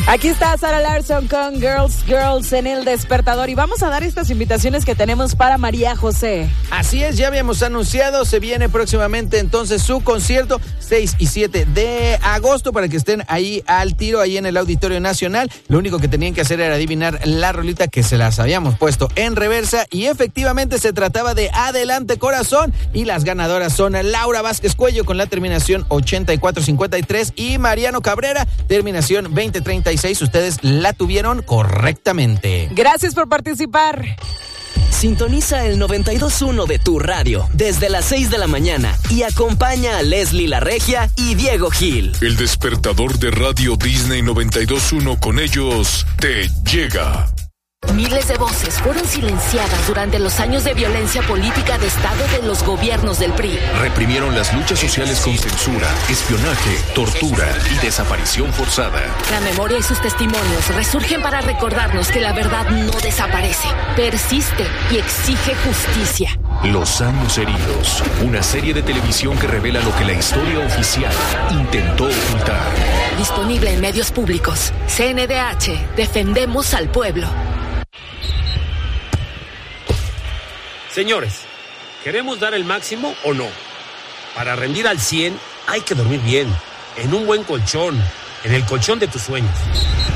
Aquí está Sara Larsson con Girls en el Despertador y vamos a dar estas invitaciones que tenemos para María José. Así es, ya habíamos anunciado, se viene próximamente entonces su concierto 6 y 7 de agosto para que estén ahí al tiro, ahí en el Auditorio Nacional. Lo único que tenían que hacer era adivinar la rolita que se las habíamos puesto en reversa y efectivamente se trataba de Adelante Corazón y las ganadoras son Laura Vázquez Cuello con la terminación 8453 y Mariano Cabrera, terminación 2036. Ustedes la tuvieron correctamente. Gracias por participar. Sintoniza el 92.1 de tu radio desde las 6 de la mañana y acompaña a Leslie La Regia y Diego Gil. El despertador de Radio Disney 92.1, con ellos te llega. Miles de voces fueron silenciadas durante los años de violencia política de Estado de los gobiernos del PRI. Reprimieron las luchas sociales con censura, espionaje, tortura y desaparición forzada. La memoria y sus testimonios resurgen para recordarnos que la verdad no desaparece, persiste y exige justicia. Los años heridos, una serie de televisión que revela lo que la historia oficial intentó ocultar. Disponible en medios públicos. CNDH, defendemos al pueblo. Señores, ¿queremos dar el máximo o no? Para rendir al 100 hay que dormir bien, en un buen colchón, en el colchón de tus sueños.